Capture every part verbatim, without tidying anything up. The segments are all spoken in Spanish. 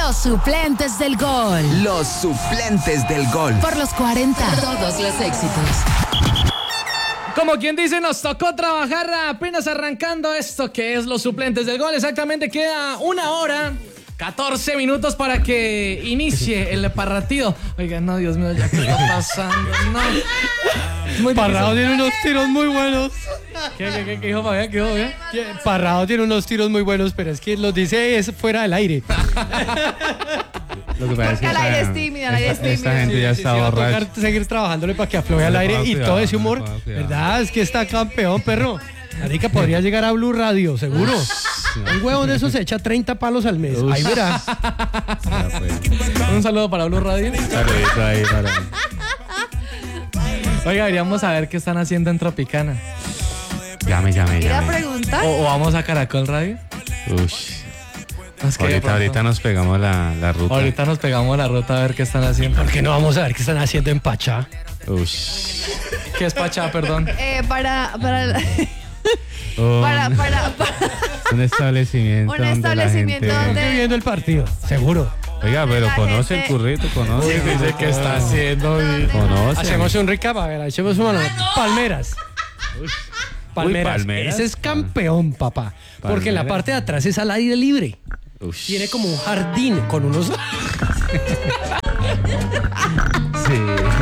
Los suplentes del gol. Los suplentes del gol. Por los cuarenta. Todos los éxitos. Como quien dice, nos tocó trabajar apenas arrancando esto que es los suplentes del gol. Exactamente queda una hora, catorce minutos para que inicie el partido. Oiga, no, Dios mío, ya qué está pasando. No. Muy Parrado tiene unos tiros muy buenos. ¿Qué, qué, qué, qué dijo Fabián? ¿Qué dijo Fabián? Parrado tiene unos tiros muy buenos, pero es que los dice es fuera del aire. Lo que pasa es que al aire esta, es tímida, al aire es esta, esta tímida. gente ya Sí, está sí, va a borracha. tocar seguir trabajándole para que afloje al aire y todo ese humor. ¿Verdad? Es que está campeón, perro. Marica podría llegar a Blue Radio, seguro. Un huevón de esos se echa treinta palos al mes. Ahí verá. Un saludo para Blue Radio. Saludito ahí para mí. Oiga, deberíamos saber qué están haciendo en Tropicana. Llame, llame, ¿Ir a llame. preguntar? O, o vamos a Caracol Radio. Uy. Es que de Ahorita, pronto- ahorita nos pegamos la, la ruta. Ahorita nos pegamos la ruta a ver qué están haciendo. ¿Por qué no vamos a ver qué están haciendo en Pachá? Uy. ¿Qué es Pachá, perdón? Eh, para, para, Un, para, para, para- un establecimiento. Un donde la establecimiento gente- donde- Estoy viendo el partido, seguro. Oiga, pero la conoce gente- el currito, conoce. Dice que está haciendo. y- Conoce. Hacemos un recap, a ver, echemos una mano. Palmeras. Palmeras. Palmeras. Ese es campeón, papá. Porque en la Palmeras. parte de atrás es al aire libre. Uy. Tiene como un jardín con unos... Sí.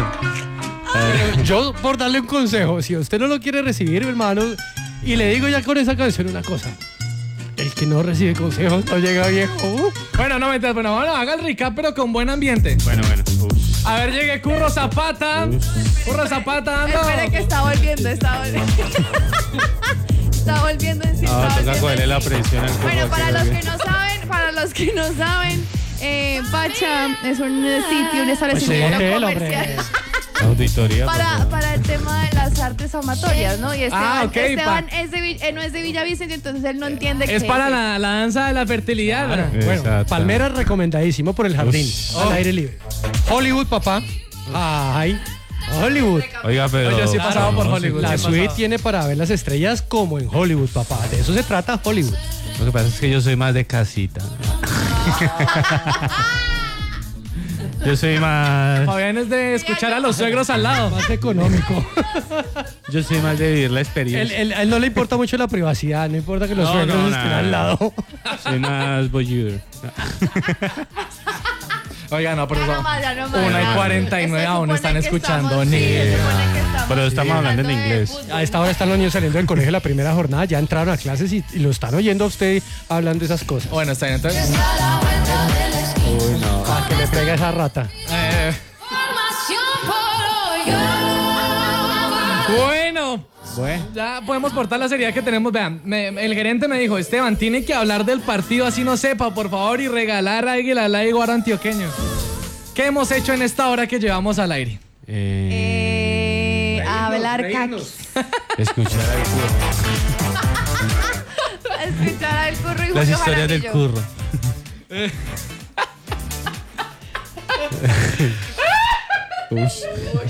Yo, por darle un consejo, si usted no lo quiere recibir, hermano, y le digo ya con esa canción una cosa. El que no recibe consejos no llega viejo. Uh. Bueno, no me bueno, bueno, haga el recap, pero con buen ambiente. Bueno, bueno. Uy. A ver, llegue Curro Zapata. Curro Zapata, ando. Espere que está volviendo, está volviendo. Está volviendo en sí. Ah, está toca volviendo cogerle en la sí. presión al curro Bueno, aquí, para los porque- que no saben, para los que no saben, eh, Pacha es un eh, sitio, un establecimiento Pues sí, comercial hombre. Auditoría. por para, favor. para el tema de las artes amatorias, ¿no? Y Esteban, Ah, ok, Esteban pa- es de, Vi- eh, no es de Villavicencio, entonces él no entiende Es qué para es. la, la danza de la fertilidad. ¿verdad? Bueno, Exacto. Palmeras recomendadísimo por el jardín, Ush. al aire libre. Hollywood, papá. Ay, Hollywood. Oiga, pero. Oye, sí he pasado por no, Hollywood. sí, La ¿Qué suite pasaba? tiene para ver las estrellas como en Hollywood, papá. De eso se trata Hollywood. Lo que pasa es que yo soy más de casita. Yo soy más. Fabián es de escuchar a los suegros al lado. Más económico. Yo soy más de vivir la él, experiencia. él- a él no le importa mucho la privacidad, no importa que los No, suegros no, estén nada. al lado. Soy más voyeur. Oiga, no, pero Ya eso- no más, ya no más. una y Ya. cuarenta y nueve Se aún supone están que escuchando. estamos- Ni sí, se supone que estamos Pero estamos hablando en hablando de inglés. fútbol. A esta hora están los niños saliendo del colegio la primera jornada, ya entraron a clases y, y lo están oyendo a usted hablando esas cosas. Bueno, está bien, entonces. Uy, no. Para que le pegue a esa rata. eh, bueno. Bueno. Ya podemos cortar la seriedad que tenemos. Vean, me- el gerente me dijo, Esteban, tiene que hablar del partido así no sepa, por favor, y regalar a Águila Live Guaro Antioqueño. ¿Qué hemos hecho en esta hora que llevamos al aire? Eh, Eh, hablar caquis. escuchar al curro. Escuchar al curro y Las Julio historias del Jaramillo. curro. Ush.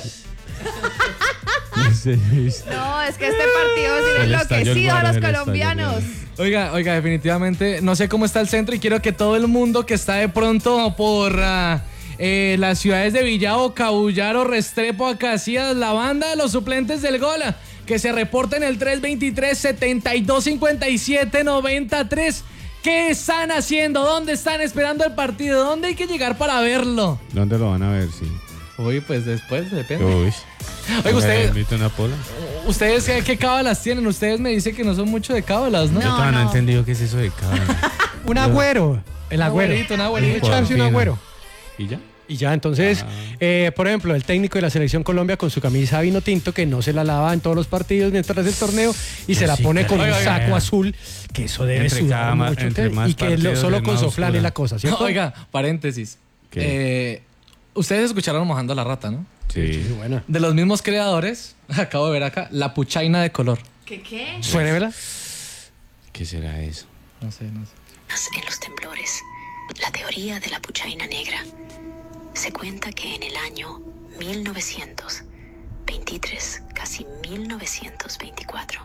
No, es que este partido sí Se le estalló el enloquecido a guaro, los se le estalló el colombianos. guaro. Oiga, oiga, definitivamente, no sé cómo está el centro y quiero que todo el mundo que está de pronto por ah, eh, las ciudades de Villavo, Cabullaro, Restrepo, Acacías, la banda de los suplentes del Gola, que se reporten el tres veintitrés, setenta y dos cincuenta y siete, noventa y tres. ¿Qué están haciendo? ¿Dónde están esperando el partido? ¿Dónde hay que llegar para verlo? ¿Dónde lo van a ver? Sí. Uy, pues después, depende. Uy. Oiga, ustedes, ¿Invito una pola? ¿ustedes qué, qué cábalas tienen? Ustedes me dicen que no son mucho de cábalas, ¿no? Yo todavía no he entendido qué es eso de cábala. Un agüero. El agüero. agüerito, un agüerito. Echarse un Por fin. agüero. ¿Y ya? Y ya, entonces, eh, por ejemplo, el técnico de la Selección Colombia con su camisa vino tinto que no se la lava en todos los partidos mientras hace el torneo y se la Sí, pone con oiga, un oiga, saco oiga. azul, que eso debe Entre sudar cada ma- mucho. entre ¿qué? más Y que lo- partidos solo es con más soflán oscura. es la cosa, ¿cierto? Oiga, paréntesis. ¿Qué? Eh, ustedes escucharon Mojando a la Rata, ¿no? Sí. Sí, bueno. De los mismos creadores, acabo de ver acá, la puchaina de color. ¿Qué qué? Suene, ¿verdad? ¿Qué será eso? No sé, no sé. En los temblores, la teoría de la puchaina negra. Se cuenta que en el año mil novecientos veintitrés, casi mil novecientos veinticuatro,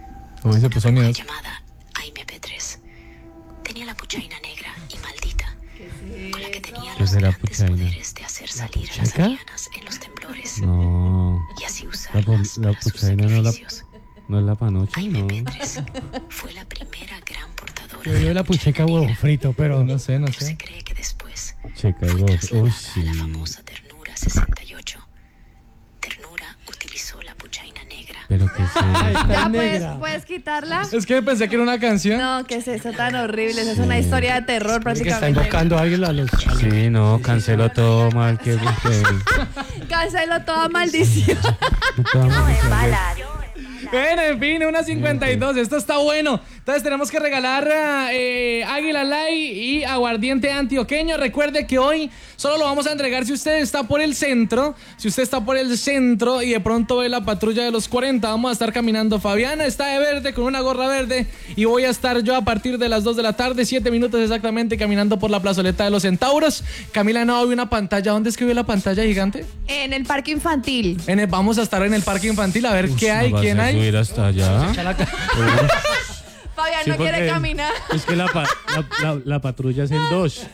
Uy, se puso una miedo. mujer llamada A M P tres tenía la puchaina negra y maldita la que tenía ¿Qué los será grandes puchaina? poderes de hacer salir a las pucheca? alienas en los temblores No. y así La, usarlas pol- la para sus puchaina no la, sacrificios. no es la panocha, Jaime no. Petres fue la primera gran portadora Yo de digo la pucheca huevo frito, pero No sé, no pero se sé. cree que después Checa fue el voz. Uy, trasladada sí. a la famosa Ternura sesenta y ocho. Ternura utilizó la puchaina negra. Pero que sí. Ay, está ¿Ya puedes, negra. puedes quitarla? Es que pensé que era una canción. No, ¿qué es eso tan horrible? Eso es una historia de terror Es que está prácticamente. invocando a alguien a los... a los- Sí, no, cancelo todo mal. Que, que, Cancelo toda maldición. todo mal, Bueno, en fin, una cincuenta y dos. Esto está bueno. Entonces tenemos que regalar eh, Águila Light y aguardiente antioqueño. Recuerde que hoy solo lo vamos a entregar si usted está por el centro. Si usted está por el centro y de pronto ve la patrulla de los cuarenta, vamos a estar caminando. Fabiana está de verde con una gorra verde y voy a estar yo a partir de las dos de la tarde, siete minutos exactamente, caminando por la plazoleta de los Centauros. Camila, no, vi una pantalla. ¿Dónde es que vi la pantalla gigante? En el parque infantil. En el- vamos a estar en el parque infantil a ver qué hay, ¿no vas quién a hay. subir hasta allá? Fabián Sí, no quiere porque caminar. Es que la, pa- la, la, la patrulla es en dos.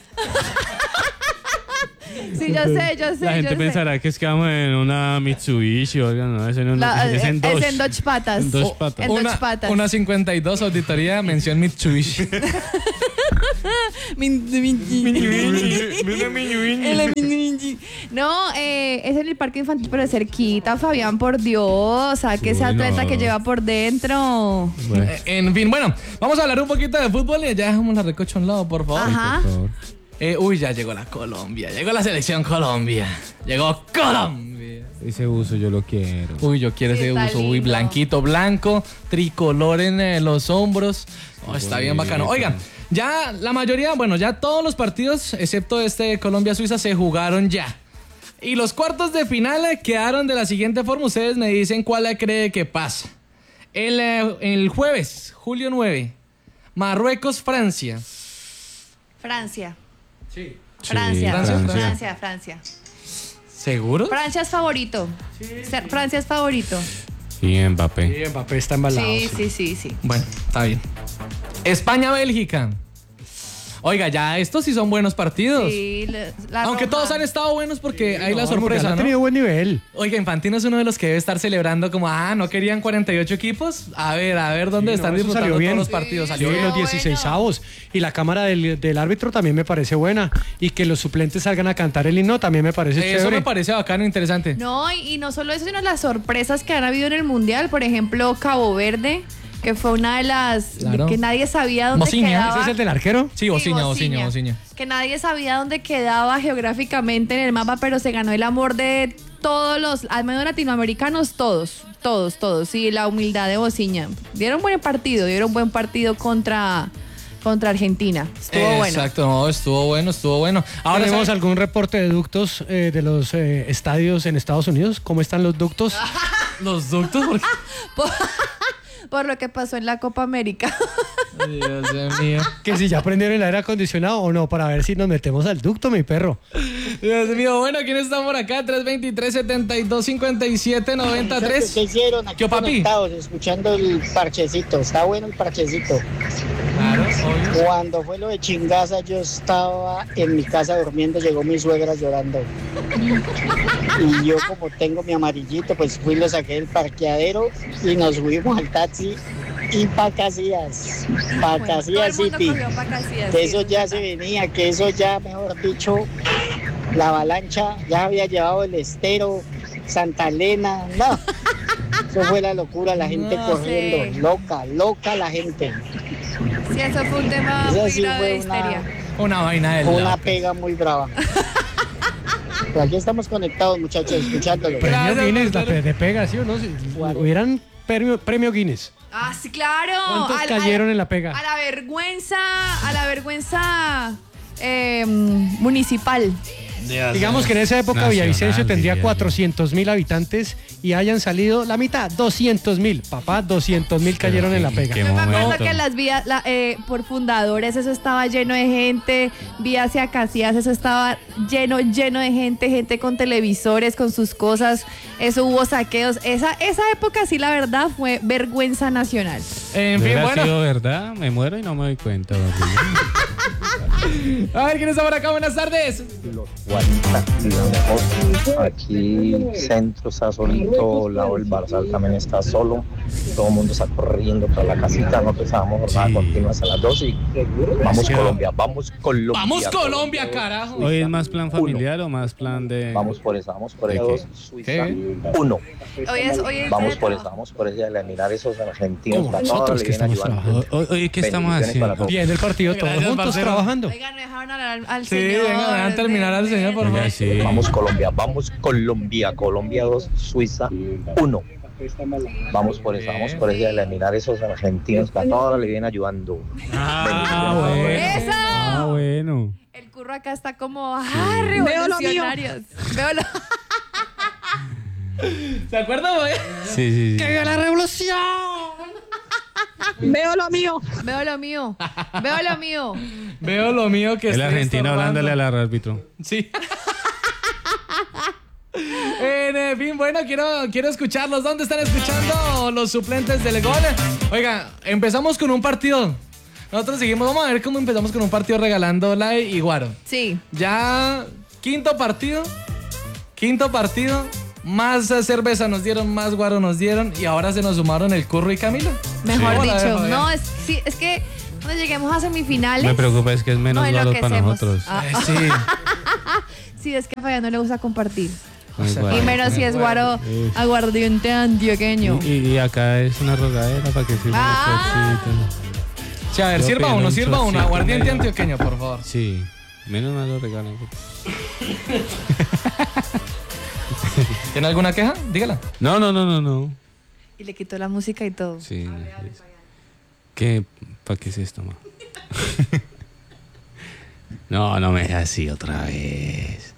Sí, yo sé, yo sé. La gente yo sé. pensará que es que vamos en una Mitsubishi o algo, no, es en, una, La- es en dos. Es en dos patas. En dos Oh, patas. En Una, dos patas. una cincuenta y dos, auditoría, mención Mitsubishi. Min- min- El min- No, eh, es en el parque infantil, pero cerquita, Fabián, por Dios. Saque ese Uy, no. atleta que lleva por dentro. Bueno, Eh, en fin, bueno, vamos a hablar un poquito de fútbol y ya dejamos la recocha a un lado, por favor. Ajá. por favor. Eh, uy, ya llegó la Colombia, llegó la selección Colombia. Llegó Colombia. Ese uso yo lo quiero. Uy, yo quiero Sí, ese está uso, uy, lindo. blanquito, blanco, tricolor en eh, los hombros. Oh, está bien bacano. Oigan, ya la mayoría, bueno, ya todos los partidos, excepto este de Colombia-Suiza, se jugaron ya. Y los cuartos de final eh, quedaron de la siguiente forma. Ustedes me dicen cuál eh, cree que pasa. El, eh, el jueves, julio nueve, Marruecos-Francia. Francia. Sí, Francia. Francia, Francia, Francia. Francia. ¿Seguro? Francia es favorito. Ser- Francia es favorito. Y Mbappé. Sí, Mbappé está embalado. Sí, sí, sí, sí. Bueno, está bien. España-Bélgica. Oiga, ya estos sí son buenos partidos. Sí, la- la Aunque roja. todos han estado buenos porque hay la No, sorpresa, Ha ¿no? tenido buen nivel. Oiga, Infantino es uno de los que debe estar celebrando como, ah, ¿no querían cuarenta y ocho equipos? A ver, a ver dónde Sí, están no, eso disputando salió todos bien. los partidos. Sí, Salió bien. los bueno. dieciseisavos. Y la cámara del, del árbitro también me parece buena. Y que los suplentes salgan a cantar el himno también me parece Eso chévere. me parece bacano, interesante. No, y, y no solo eso, sino las sorpresas que han habido en el Mundial. Por ejemplo, Cabo Verde, que fue una de las Claro. que nadie sabía dónde Mociña, quedaba. ¿Ese es el del arquero? Sí, Ociña, Ociña, Ociña. Que nadie sabía dónde quedaba geográficamente en el mapa, pero se ganó el amor de todos los, al menos latinoamericanos, todos, todos, todos. Y la humildad de Bociña. Dieron buen partido, dieron buen partido contra, contra Argentina. Estuvo bueno. Exacto, no, estuvo bueno, estuvo bueno. Ahora ¿Tenemos ¿sabe? algún reporte de ductos eh, de los eh, estadios en Estados Unidos? ¿Cómo están los ductos? los ductos, porque... Por, por lo que pasó en la Copa América. Dios mío. Que si ya prendieron el aire acondicionado o no, para ver si nos metemos al ducto, mi perro. Dios mío, bueno, ¿quién está por acá? tres veintitrés, setenta y dos, cincuenta y siete, noventa y tres. ¿Qué hicieron? Aquí ¿Qué, papi? conectados, escuchando el parchecito. Está bueno el parchecito. Claro, obvio. Cuando fue lo de Chingaza, yo estaba en mi casa durmiendo, llegó mi suegra llorando. Y yo, como tengo mi amarillito, pues fui, lo saqué del parqueadero y nos subimos al taxi y pa' Casillas, pa' Bueno, Casillas todo el mundo City. cogió pa' Casillas, Que sí, eso es ya verdad. se venía, que eso ya, mejor dicho, la avalancha ya había llevado el estero, Santa Elena, no. Eso fue la locura, la gente No, corriendo, sí. loca, loca la gente. Sí, eso fue un tema Eso muy sí grave de fue una- histeria. Una vaina de Fue una loco. pega muy brava. Pero aquí estamos conectados, muchachos, escuchándolo. Premio Gracias, Guinness, la doctor. pe- de pega, ¿sí o no? Si hubieran premio, premio Guinness. Ah, sí, claro. ¿Cuántos Al- cayeron al- en la pega? A la vergüenza, a la vergüenza eh, municipal. Digamos que en esa época Nacional, Villavicencio tendría diría yo. cuatrocientos mil habitantes y hayan salido la mitad, doscientos mil. Papá, doscientos mil cayeron en la pega. Qué Yo me acuerdo momento. que las vías, la- eh, por fundadores, eso estaba lleno de gente. Vía hacia Casillas, eso estaba lleno, lleno de gente, gente con televisores, con sus cosas. Eso hubo saqueos. Esa, esa época, sí, la verdad, fue vergüenza nacional. En Si fin, hubiera bueno. sido verdad, me muero y no me doy cuenta. papi. A ver, ¿quién está por acá? Buenas tardes. Los cuarenta kilómetros. Aquí centro está solito, al lado del Barzal también está solo. Todo el mundo está corriendo para la casita. Nosotros estábamos jornada sí. continua hasta las doce y vamos sí. Colombia, vamos Colombia. Vamos Colombia, carajo. ¿Hoy es más plan familiar uno. o más plan de...? Vamos por esa, vamos por esa. Dos, Suiza, uno. Hoy es, hoy es vamos por esa, vamos por esa, de eliminar esos argentinos. Como nosotros que estamos trabajando. Hoy, ¿qué estamos haciendo? Bien, el partido, todos Gracias, juntos parcero. trabajando. Oigan, me dejaron hablar al Sí, señor. venga, dejan terminar al señor, por favor. Sí. Vamos Colombia, vamos Colombia, Colombia dos, Suiza uno. Vamos por esa, vamos por esa, de eliminar esos argentinos que a todos le vienen ayudando. Ah, bueno. ¡Eso! Ah, bueno. El curro acá está como, ¡ah, revolucionarios! Veo lo ¿Se acuerdan, güey? Sí, sí, sí. ¡Que viva la revolución! Veo lo mío. Veo lo mío. Veo lo mío. Veo lo mío que El está argentino estorbando. hablándole al árbitro. Sí. En fin, bueno, quiero, quiero escucharlos. ¿Dónde están escuchando los suplentes del gol? Oiga, empezamos con un partido. Nosotros seguimos, vamos a ver cómo empezamos con un partido regalando like y guaro. Sí. Ya, quinto partido. Quinto partido. Más cerveza nos dieron, más guaro nos dieron. Y ahora se nos sumaron el Curro y Camilo. Mejor Sí. dicho. Hola, No, es, sí, es que cuando lleguemos a semifinales. Me preocupa es que es menos nos guaro para enloquecemos. nosotros. Ah, Ay, sí. sí, es que a Fabián no le gusta compartir. Muy guaro. Y menos si es guaro Uf. aguardiente antioqueño. Y, y acá es una rogadera para que sirva Ah. un cositas. Sí, a ver, Yo sirva pido uno, un sirva uno. shotcito Aguardiente medio. antioqueño, por favor. Sí, menos mal lo regalan. ¿Tiene alguna queja? Dígala. No, no, no, no, no. Y le quitó la música y todo. Sí. ¿Qué? ¿Para qué es esto, ma? No, no me dejes así otra vez.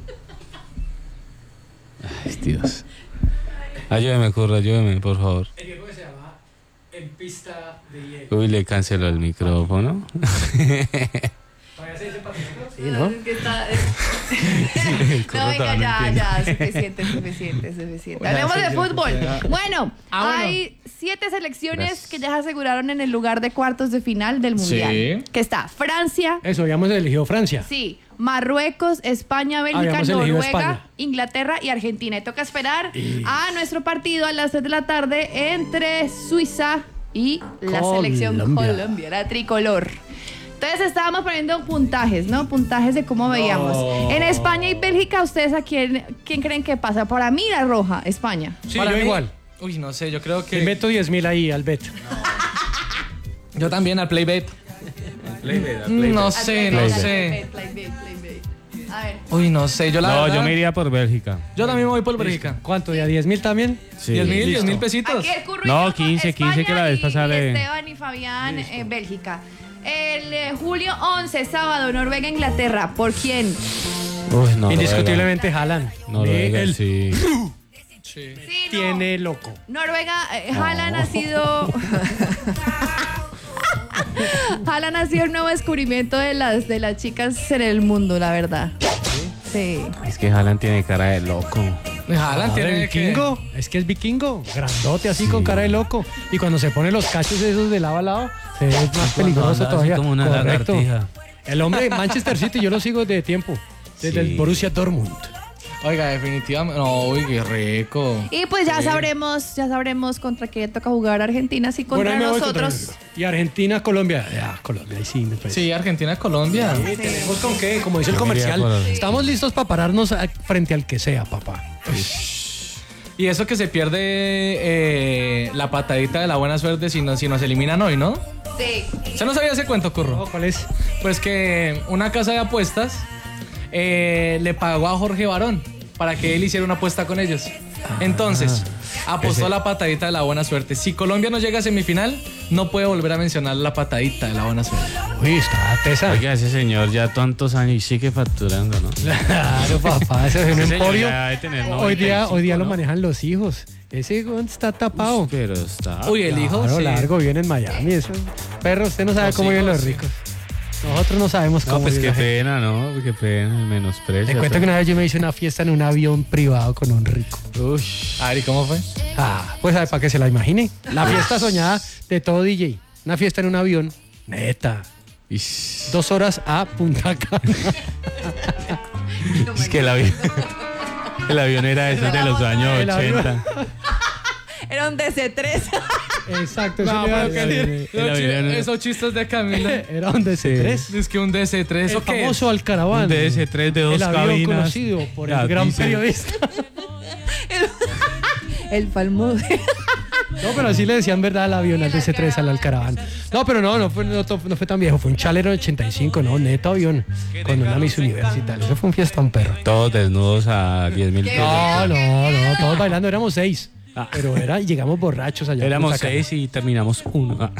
Ay, Dios. Ayúdeme, Curro, ayúdeme, por favor. El juego se llama En Pista de Hielo. Uy, le canceló el micrófono. ¿Todavía se dice patrocinador? Sí, No, ¿no? es que está- El Curro No, venga, todavía ya, entiende. ya, suficiente, suficiente, suficiente. Bueno, Hablemos sí, de sí, fútbol. sí, sí. Bueno, Ah, bueno. hay siete selecciones Gracias. que ya se aseguraron en el lugar de cuartos de final del Mundial. Sí. Que está Francia, Eso, habíamos elegido Francia. sí, Marruecos, España, Bélgica, Habíamos elegido Noruega, España. Inglaterra y Argentina. Y toca esperar a nuestro partido a las tres de la tarde entre Suiza y la Colombia. selección Colombia, la tricolor. Entonces estábamos poniendo puntajes, ¿no? Puntajes de cómo veíamos. En España y Bélgica, ¿ustedes a quién, quién creen que pasa? Para mí la roja, España. Sí, Para yo mí- igual. Uy, no sé, yo creo Le que... meto diez mil ahí al bet. Yo también al Playbet. Playbet, No sé, no Playbet. sé. Play, play, play, play. A ver. Uy, no sé, yo la No, verdad... yo me iría por Bélgica. Yo también me voy por Bélgica. ¿Cuánto? ¿Ya diez mil también? Sí. ¿Diez mil? ¿Diez listo. mil pesitos? Aquí el Curro y No, yo, quince, quince, que la vez España pasada y le- Esteban y Fabián, eh, Bélgica. El eh, julio once, sábado, Noruega, Inglaterra. ¿Por quién? Uy, no. Indiscutiblemente Haaland. Noruega, El sí. Sí. Sí, no. tiene loco. Noruega, eh, Haaland ha sido... Haaland ha sido el nuevo descubrimiento de las, de las chicas en el mundo, la verdad. Sí. Es que Haaland tiene cara de loco. Haaland Ah, tiene de que... vikingo. Es que es vikingo. Grandote así con cara de loco. Y cuando se pone los cachos esos de lado a lado, se ve más peligroso anda así todavía. como una Correcto. lagartija. El hombre Manchester City, yo lo sigo de tiempo. Desde Sí. el Borussia Dortmund. Oiga, definitivamente... No, uy, qué rico. Y pues ya sabremos, ya sabremos contra qué toca jugar Argentina, si contra Bueno, ahí me voy nosotros. contra- Y Argentina, Colombia. Ya, Colombia, ahí sí me parece. Sí, Argentina, Colombia. Sí, tenemos con qué, como dice el Yo me iría comercial. por- Estamos listos para pararnos a- frente al que sea, papá. Y eso que se pierde eh, la patadita de la buena suerte si, no, si nos eliminan hoy, ¿no? Sí. ¿Se no sabía ese cuento, Curro? No, ¿cuál es? Pues que una casa de apuestas eh, le pagó a Jorge Barón para que él hiciera una apuesta con ellos. Entonces, apostó ese- la patadita de la buena suerte. Si Colombia no llega a semifinal, no puede volver a mencionar la patadita de la buena suerte. Uy, está tesa. Oiga, ese señor ya tantos años y sigue facturando, ¿no? Claro, papá, ese es un Ese señor emporio. ya debe tener Hoy día, hoy día lo noventa y cinco, ¿no? manejan los hijos. Ese güey está tapado. Pero está. Uy, el hijo. Claro, sí. largo, viene en Miami. Eso. Perro, usted no sabe Los cómo viven hijos, los sí. ricos. Nosotros no sabemos No, cómo pues vive qué la gente. pena, ¿no? Qué pena, el menosprecio. Te cuento que una vez yo me hice una fiesta en un avión privado con un rico. Uy. A ver, ¿y cómo fue? Ah, pues para que se la imagine. La fiesta soñada de todo D J. Una fiesta en un avión. Neta. Ish. Dos horas a Punta Cana. Es que el avión, el avión era ese de los años El avión. ochenta. Era un D C tres. Exacto, eso No, le iba a pero decir. que- el esos chi- avión- esos chistes de Camila. Era un D C tres. Es que un D C tres, El ¿o qué? famoso Alcaraván. Un D S tres de dos el avión cabinas. conocido por Ya, el gran dice- periodista. El Falmude. No, pero así le decían verdad al avión, al D C tres, al Alcaraván. No, pero no, no fue, no, to- no fue tan viejo. Fue un Challenger ochenta y cinco, no, neto avión. Con una Miss Universital. Eso fue un fiestón, perro. Todos desnudos a diez mil pesos. No, no, no, todos bailando, éramos seis. Ah. Pero era, llegamos borrachos allá. a Éramos Punta Cana. seis y terminamos uno. Ah.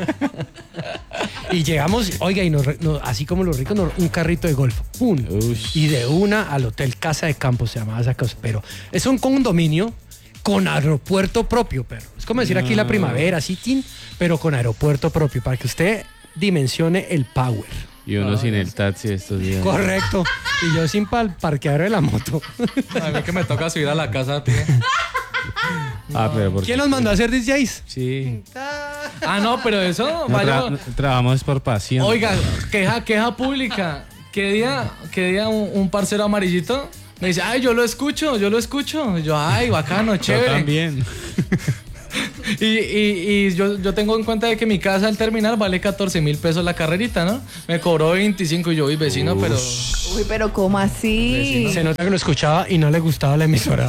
Y llegamos, oiga, y nos, re- nos- así como los ricos, nos- un carrito de golf. ¡Pum! Ush. Y de una al Hotel Casa de Campo se llamaba esa cosa. Pero es un condominio con aeropuerto propio, perro. Es como decir aquí la primavera, así, tin, pero con aeropuerto propio, para que usted dimensione el power. Y uno sin el taxi estos días. Correcto. Y yo sin pal parqueadero de la moto. A mí que me toca subir a la casa a pie. Ah, pero porque... ¿Quién los mandó a hacer D Js? Sí. Ah, no, pero eso, No vaya. tra- trabajamos por pasión. Oiga, queja, queja pública. ¿Qué día, qué día un, un parcero amarillito me dice, ay, yo lo escucho, yo lo escucho? Y yo, ay, bacano, Yo chévere. también. Y, y, y yo, yo tengo en cuenta de que mi casa al terminar vale catorce mil pesos la carrerita, ¿no? Me cobró veinticinco y yo, uy, vecino, pero... Uy, pero ¿cómo así? Se nota que lo escuchaba y no le gustaba la emisora.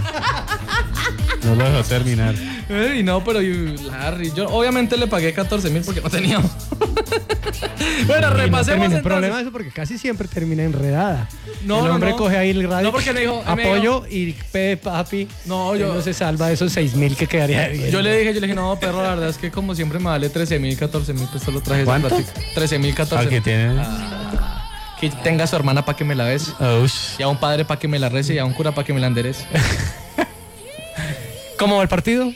No lo dejó terminar. Y no, pero y, Larry, yo obviamente le pagué catorce mil porque no tenía. Bueno, Y no repasemos termina. El entonces. problema es eso porque casi siempre termina enredada. No, el no, hombre no. coge ahí el radio. No, porque me dijo- me apoyo y pe papi. No, Él yo- no se salva de esos seis mil que quedaría bien. Yo le dije, yo le dije, no, perro, la verdad es que como siempre me vale trece mil, catorce mil, pues solo traje esa ¿Cuánto? plática. trece mil, catorce Al que mil. tiene. Que tenga a su hermana para que me la bese. Ush. Y a un padre para que me la rece y a un cura para que me la enderece. ¿Cómo va el partido?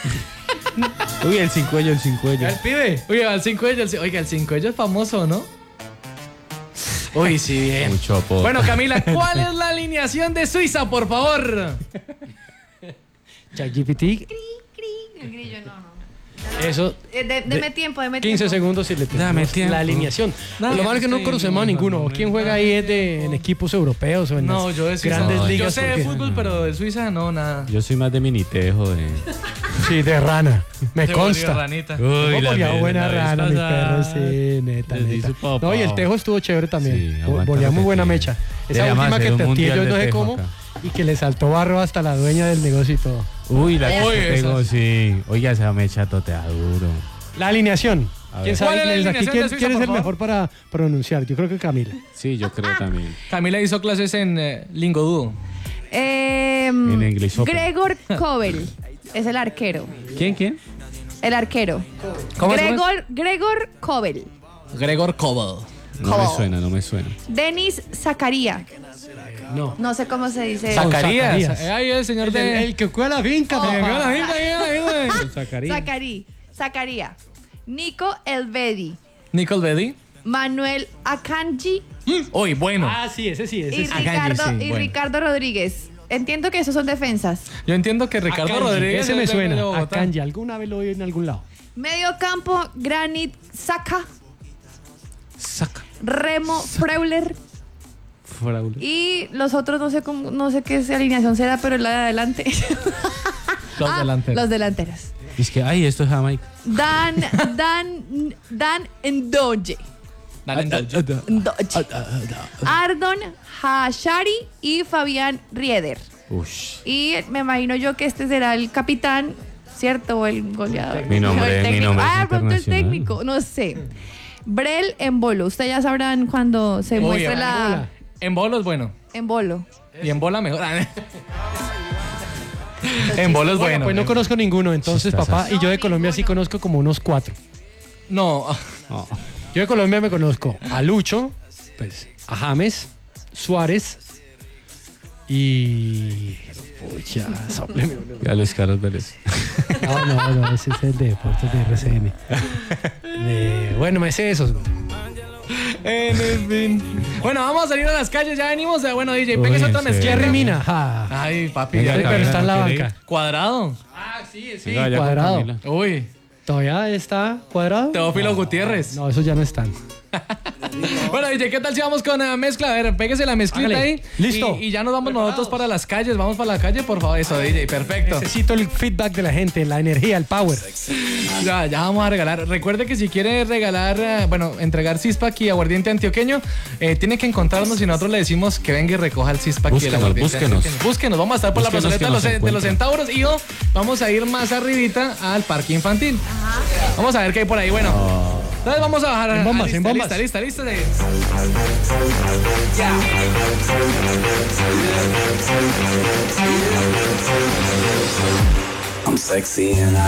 Uy, el cincuello, el cincuello. El pibe. Oiga, el cinco ellos, oiga, el cinco ellos es famoso, ¿no? Uy, sí, bien. Mucho apodo. Bueno, Camila, ¿cuál es la alineación de Suiza, por favor? ChatGPT, El grillo, no, no. eso. Eh, de- deme tiempo, deme quince tiempo. segundos y le Dame tenemos tiempo. la alineación. Dame Lo malo es que no tiempo. conocemos a ninguno. ¿Quién juega ahí es de, en equipos europeos o en No, las yo de Suiza. grandes no. ligas? Yo sé de porque- fútbol, pero de Suiza no, nada. Yo soy más de minitejo. De... Sí, de rana. Me Se consta. volvió ranita. Uy, la vez- buena la vez rana, mi perro, pasada. sí, neta, Les di neta. su papá. No, y el tejo estuvo chévere también. Sí, Vo- aguanta Volía muy buena repetir. mecha. Esa Deberíamos última que hacer un te mundial yo de no sé tejo cómo. acá. Y que le saltó barro hasta la dueña del negocio y todo. Uy, la que Uy, te tengo, esa. sí. Oiga, esa mecha totea duro. La alineación. A ¿Quién ver. sabe ¿Cuál es la inglés aquí? alineación ¿Quién, de Suiza, quién es por el favor? mejor para pronunciar? Yo creo que Camila. Sí, yo creo también. Camila hizo clases en eh, Lingoduo. Eh, En inglés open. Gregor Kobel es el arquero. ¿Quién, quién? El arquero. ¿Cómo es, cómo Gregor, Gregor Kobel. Gregor Kobel. No me Cobol. suena, no me suena. Denis Zakaria. No. No sé cómo se dice. Sac- Zacarías. Zacarías. Eh, Ahí el señor El, de... el que cuida la finca. El que papá. cuida la finca, ahí, ahí, güey. Zacarías. Zacari. Zacaria. Nico Elvedi. Nicole Beddy. Manuel Akanji Uy, bueno. Ah, sí, ese sí, ese y, sí. Ricardo, sí, y bueno. Ricardo Rodríguez. Entiendo que esos son defensas. Yo entiendo que Ricardo Akanji, Rodríguez ese me es de- de suena. Bogotá. Akanji, alguna vez lo oí en algún lado. Medio campo, Granit Saka. Saca. Remo Freuler. Fraule. Y los otros no sé cómo, no sé qué alineación será, pero la de adelante. Los Ah, delanteros. Los delanteros. Es que, ay, esto es Jamaica. Dan, Dan, Dan Ndoye. Dale, dale. Ndoye. Ardon Hashari y Fabián Rieder. Ush. Y me imagino yo que este será el capitán, ¿cierto? O el goleador. Mi nombre- O el mi técnico. nombre es Ah, de pronto el internacional. técnico, no sé. Brel en bolo. Ustedes ya sabrán cuando se Uy, muestre en la. bola. En bolo es bueno. En bolo. Y en bola mejor. En bolo es Bueno, bueno. pues no conozco ninguno, entonces, Chistazas. papá. Y yo de Colombia sí conozco como unos cuatro. No. Oh. Yo de Colombia me conozco a Lucho, pues, a James, Suárez y. Pucha, sópleme, boludo. Y a Luis Carlos Vélez. No, no, no, ese es el de deportes de R C N. De- bueno, me sé esos, güey. En fin. Bueno, vamos a salir a las calles. Ya venimos. de- Bueno, D J, Uy, pegues otra en serio. mezcla. Jerry Mina, ja. Ay, papi. Venga, ya- Pero Camila, está en la ¿no quiere banca. Cuadrado. Sí, Venga, vaya con cuadrado. Camila. Uy. ¿Todavía está cuadrado? Teófilo Gutiérrez. No, esos ya no están. Bueno, D J, ¿qué tal si vamos con la mezcla? A ver, pégese la mezclita Hágale. ahí. Listo. Y, y ya nos vamos nosotros para las calles. Vamos para la calle, por favor. Eso, D J, perfecto. Necesito el feedback de la gente, la energía, el power. Ya, ya vamos a regalar. Recuerde que si quiere regalar, eh, bueno, entregar Sixpack y aguardiente antioqueño, eh, tiene que encontrarnos y nosotros le decimos que venga y recoja el Sixpack y el Búsquenos, aguardiente búsquenos. antioqueño. Búsquenos, vamos a estar por Búsquenos la plazoleta de que los, nos de los encuentren. centauros y o vamos a ir más arribita al parque infantil. Vamos a ver qué hay por ahí. Bueno, entonces vamos a bajar. En bombas, ah, lista, en bombas. Lista, lista, lista. Ya. I'm sexy and I